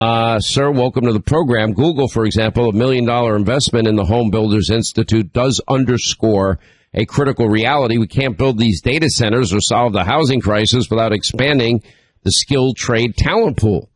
Sir, welcome to the program. Google, for example, $1 million investment in the Home Builders Institute does underscore a critical reality. We can't build these data centers or solve the housing crisis without expanding the skilled trade talent pool.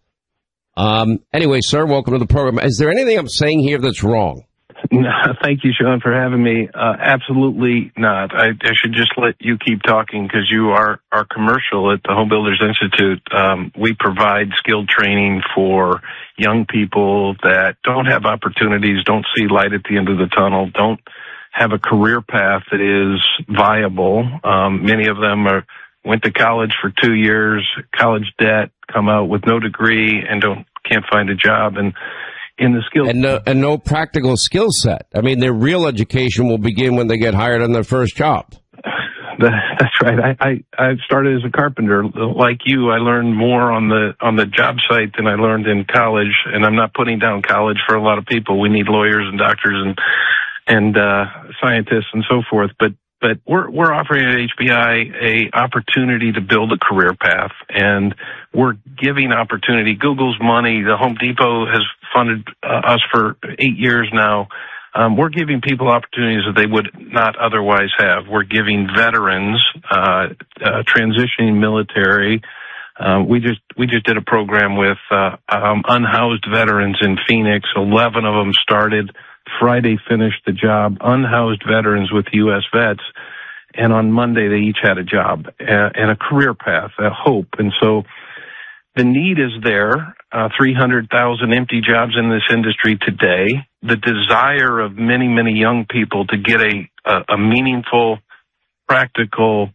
Anyway, sir, welcome to the program. Is there anything I'm saying here that's wrong? No, thank you, Sean, for having me. Absolutely not. I should just let you keep talking because you are our commercial at the Home Builders Institute. We provide skilled training for young people that don't have opportunities, don't see light at the end of the tunnel, don't have a career path that is viable. Many of them went to college for 2 years, college debt, come out with no degree, and can't find a job. And in the skill and no practical skill set. I mean, their real education will begin when they get hired on their first job. That's right. I started as a carpenter. Like you, I learned more on the job site than I learned in college. And I'm not putting down college for a lot of people. We need lawyers and doctors and scientists and so forth. But we're offering at HBI a opportunity to build a career path, and we're giving opportunity. Google's money, the Home Depot has funded us for 8 years now. We're giving people opportunities that they would not otherwise have. We're giving veterans, transitioning military. We just did a program with unhoused veterans in Phoenix. 11 of them started. Friday finished the job, unhoused veterans with U.S. vets, and on Monday they each had a job and a career path, a hope. And so the need is there, 300,000 empty jobs in this industry today. The desire of many, many young people to get a meaningful, practical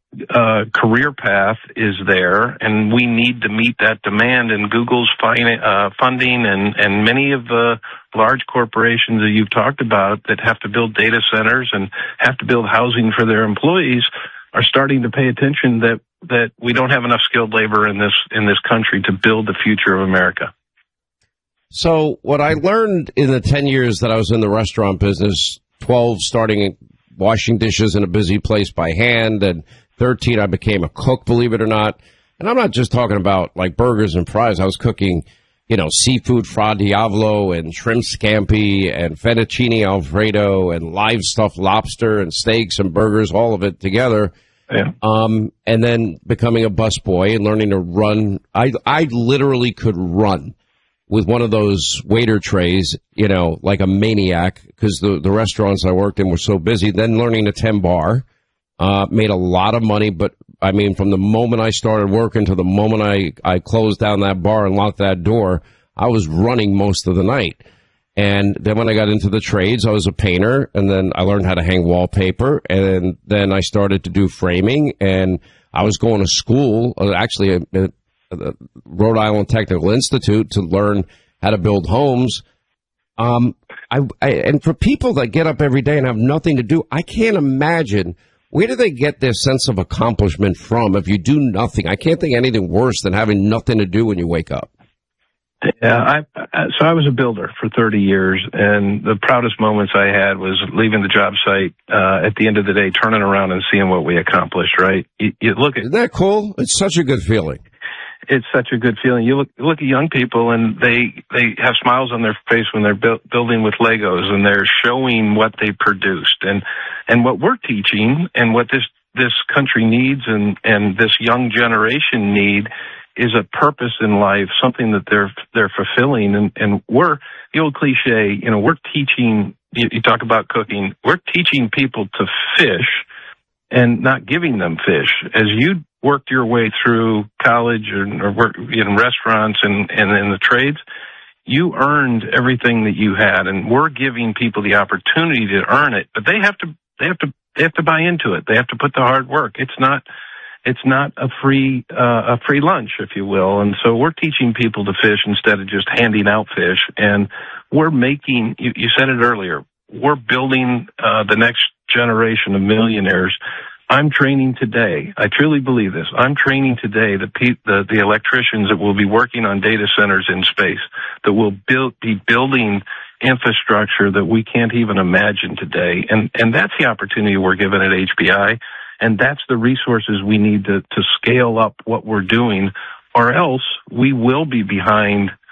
career path is there, and we need to meet that demand. And Google's funding and many of the large corporations that you've talked about that have to build data centers and have to build housing for their employees are starting to pay attention that we don't have enough skilled labor in this country to build the future of America. So what I learned in the 10 years that I was in the restaurant business, 12 starting washing dishes in a busy place by hand, and 13 I became a cook, believe it or not. And I'm not just talking about like burgers and fries. I was cooking, seafood fra diavolo and shrimp scampi and fettuccine alfredo and live stuffed lobster and steaks and burgers, all of it together. Yeah. And then becoming a busboy and learning to run. I literally could run with one of those waiter trays, like a maniac, because the restaurants I worked in were so busy. Then learning a 10 bar, made a lot of money. But I mean, from the moment I started working to the moment I closed down that bar and locked that door, I was running most of the night. And then when I got into the trades, I was a painter, and then I learned how to hang wallpaper, and then I started to do framing, and I was going to school, actually at Rhode Island Technical Institute, to learn how to build homes. And for people that get up every day and have nothing to do, I can't imagine, where do they get their sense of accomplishment from if you do nothing? I can't think anything worse than having nothing to do when you wake up. Yeah, so I was a builder for 30 years, and the proudest moments I had was leaving the job site at the end of the day, turning around and seeing what we accomplished, right? You look at, isn't that cool? It's such a good feeling. It's such a good feeling. You look at young people, and they have smiles on their face when they're building with Legos, and they're showing what they produced. And what we're teaching, and what this country needs, and this young generation need, is a purpose in life, something that they're fulfilling. And we're, the old cliche, we're teaching, you talk about cooking, we're teaching people to fish and not giving them fish. As you worked your way through college or work in restaurants and in the trades, you earned everything that you had, and we're giving people the opportunity to earn it, but they have to buy into it. They have to put the hard work. It's not a free lunch, if you will. And so we're teaching people to fish instead of just handing out fish. And we're making, you said it earlier, we're building the next generation of millionaires. I'm training today. I truly believe this. I'm training today the electricians that will be working on data centers in space, that will be building infrastructure that we can't even imagine today. And that's the opportunity we're given at HBI. And that's the resources we need to scale up what we're doing, or else we will be behind